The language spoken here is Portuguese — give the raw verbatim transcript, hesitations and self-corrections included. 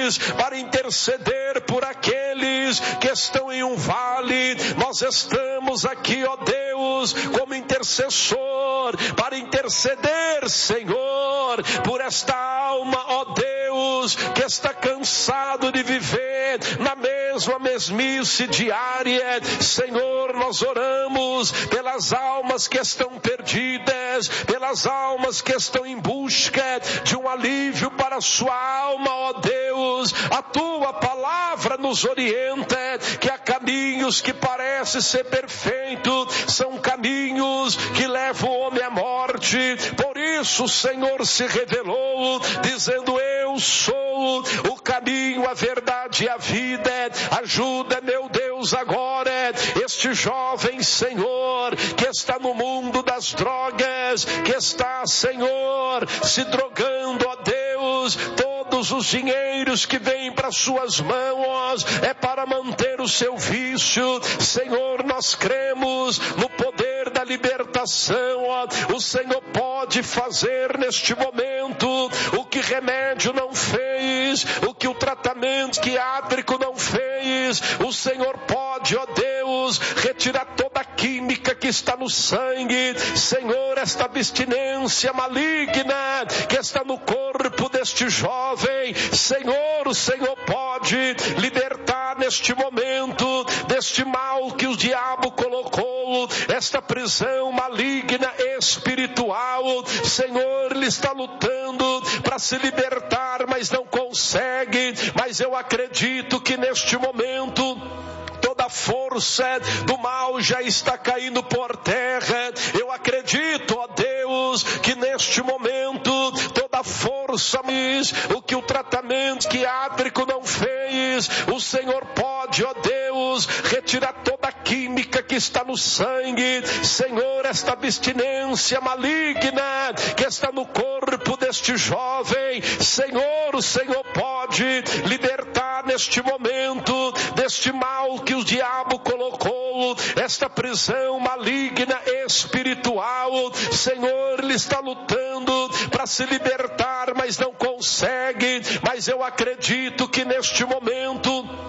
aqueles, para interceder por aqueles que estão em um vale. Nós estamos aqui, ó Deus, como intercessor, para interceder, Senhor, por esta alma, ó Deus, que está cansado de viver na mesma mesmice diária. Senhor, nós oramos pelas almas que estão perdidas, pelas almas que estão em busca de um alívio para a sua alma, ó Deus. A tua palavra nos orienta que há caminhos que parecem ser perfeitos, são caminhos que levam o homem à morte. Por isso o Senhor se revelou, dizendo: eu sou o caminho, a verdade e a vida. Ajuda, meu Deus, agora este jovem, Senhor, que está no mundo das drogas, que está, Senhor, se drogando, ó Deus. Todos os dinheiros que vêm para suas mãos é para manter o seu vício. Senhor, nós cremos no poder da libertação, ó. O Senhor pode fazer neste momento o que remédio não fez, o que o tratamento psiquiátrico não fez. O Senhor pode, ó Deus, retirar toda a química que está no sangue. Senhor, esta abstinência maligna que está no corpo deste jovem, Senhor, o Senhor pode libertar neste momento deste mal que o diabo colocou, esta prisão maligna espiritual. Senhor, ele está lutando para se libertar, mas não consegue. Mas eu acredito que neste momento toda a força do mal já está caindo por terra. Eu acredito, ó Deus, que neste momento toda a força, o que o tratamento psiquiátrico não fez, o Senhor pode, ó Deus, retirar toda a química que está no sangue. Senhor, esta abstinência maligna que está no corpo deste jovem, Senhor, o Senhor pode libertar neste momento deste mal que o diabo colocou, esta prisão maligna espiritual. Senhor, ele está lutando para se libertar, mas não consegue. Mas eu acredito que neste momento